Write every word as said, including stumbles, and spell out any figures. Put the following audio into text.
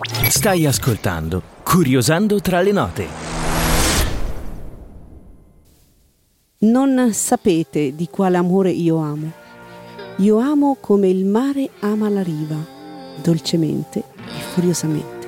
Stai ascoltando Curiosando tra le note. Non sapete di quale amore io amo. Io amo come il mare ama la riva, dolcemente e furiosamente.